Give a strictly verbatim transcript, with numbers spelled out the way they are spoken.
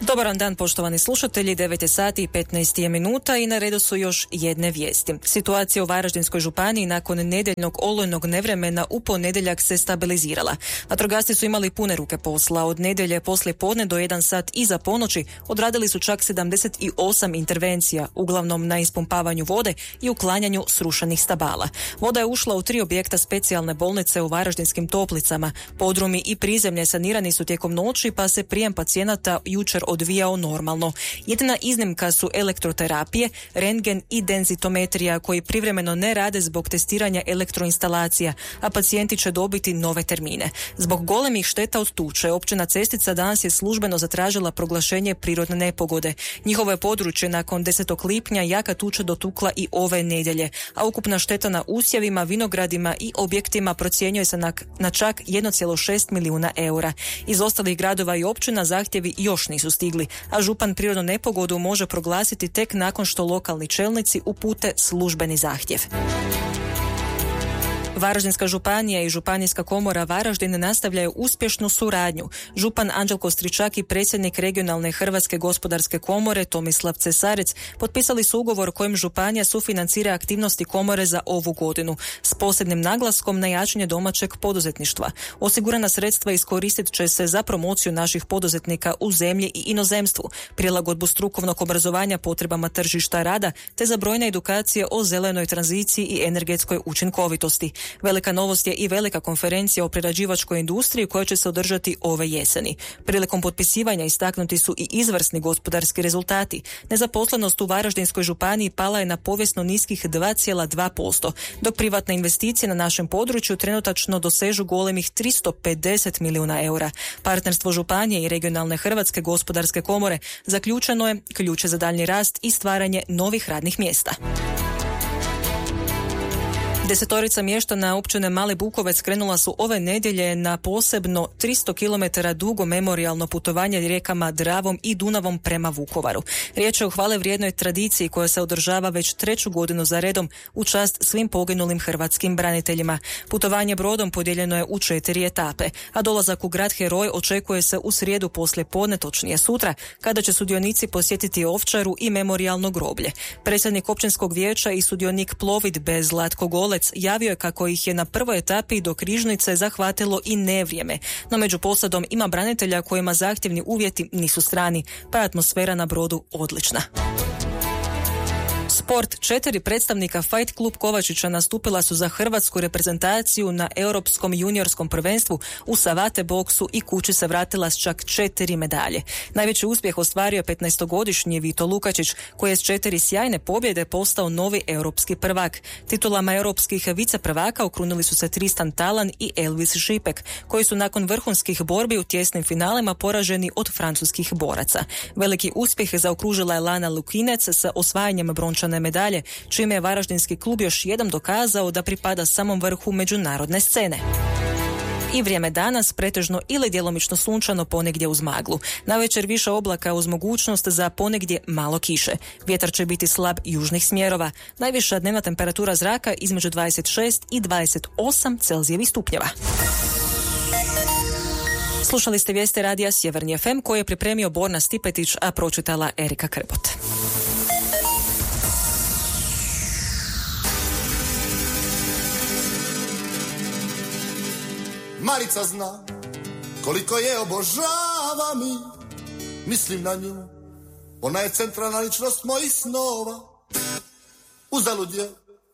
Dobar dan, poštovani slušatelji, devet je sati i petnaest je minuta i na redu su još jedne vijesti. Situacija u Varaždinskoj županiji nakon nedjeljnog olujnog nevremena u ponedjeljak se stabilizirala. Vatrogasci su imali pune ruke posla. Od nedjelje poslije podne do jedan sat iza ponoći odradili su čak sedamdeset osam intervencija, uglavnom na ispumpavanju vode i uklanjanju srušenih stabala. Voda je ušla u tri objekta specijalne bolnice u Varaždinskim Toplicama. Podrumi i prizemlje sanirani su tijekom noći, pa se prijem pacijenata jučer odvijao normalno. Jedina iznimka su elektroterapije, rentgen i denzitometrija koji privremeno ne rade zbog testiranja elektroinstalacija, a pacijenti će dobiti nove termine. Zbog golemih šteta od tuče, općina Cestica danas je službeno zatražila proglašenje prirodne nepogode. Njihovo je područje nakon desetog lipnja jaka tuča dotukla i ove nedjelje, a ukupna šteta na usjevima, vinogradima i objektima procjenjuje se na, na čak jedan zarez šest milijuna eura. Iz ostalih gradova i općina zahtjevi još nisu stigli, a župan prirodnu nepogodu može proglasiti tek nakon što lokalni čelnici upute službeni zahtjev. Varaždinska županija i Županijska komora Varaždin nastavljaju uspješnu suradnju. Župan Anđelko Stričak i predsjednik regionalne Hrvatske gospodarske komore Tomislav Cesarec potpisali su ugovor kojim županija sufinancira aktivnosti komore za ovu godinu, s posebnim naglaskom na jačanje domaćeg poduzetništva. Osigurana sredstva iskoristit će se za promociju naših poduzetnika u zemlji i inozemstvu, prilagodbu strukovnog obrazovanja potrebama tržišta rada, te za brojne edukacije o zelenoj tranziciji i energetskoj učinkovitosti. Velika novost je i velika konferencija o prerađivačkoj industriji koja će se održati ove jeseni. Prilikom potpisivanja istaknuti su i izvrsni gospodarski rezultati. Nezaposlenost u Varaždinskoj županiji pala je na povijesno niskih dva zarez dva posto, dok privatne investicije na našem području trenutačno dosežu golemih tristo pedeset milijuna eura. Partnerstvo županije i regionalne Hrvatske gospodarske komore zaključeno je ključ za daljnji rast i stvaranje novih radnih mjesta. Desetorica mještana općine Mali Bukovec krenula su ove nedjelje na posebno tristo kilometara dugo memorijalno putovanje rijekama Dravom i Dunavom prema Vukovaru. Riječ je o hvale vrijednoj tradiciji koja se održava već treću godinu za redom u čast svim poginulim hrvatskim braniteljima. Putovanje brodom podijeljeno je u četiri etape, a dolazak u grad heroj očekuje se u srijedu poslije podne, točnije sutra, kada će sudionici posjetiti Ovčaru i memorijalno groblje. Predsjednik općinskog vijeća i sudionik plovidbe Zlatko Golec javio je kako ih je na prvoj etapi do Križnice zahvatilo i nevrijeme, no među posadom ima branitelja kojima zahtjevni uvjeti nisu strani, pa je atmosfera na brodu odlična. Sport. Četiri predstavnika Fight Klub Kovačića nastupila su za hrvatsku reprezentaciju na Europskom juniorskom prvenstvu u savate boksu i kući se vratila s čak četiri medalje. Najveći uspjeh ostvario je petnaestogodišnji Vito Lukačić, koji je s četiri sjajne pobjede postao novi europski prvak. Titulama europskih viceprvaka okrunili su se Tristan Talan i Elvis Šipek, koji su nakon vrhunskih borbi u tjesnim finalima poraženi od francuskih boraca. Veliki uspjeh zaokružila je Lana Lukinec sa osvajanjem brončane medalje, čime je varaždinski klub još jednom dokazao da pripada samom vrhu međunarodne scene. I vrijeme danas pretežno ili djelomično sunčano, ponegdje uz maglu. Navečer više oblaka uz mogućnost za ponegdje malo kiše. Vjetar će biti slab južnih smjerova. Najviša dnevna temperatura zraka između dvadeset šest i dvadeset osam Celzijevih stupnjeva. Slušali ste vijesti radija Sjeverni ef em koje je pripremio Borna Stipetić, a pročitala Erika Krbot. Marica zna koliko je obožava mi, mislim na nju, ona je centralna ličnost mojih snova. Uzalud je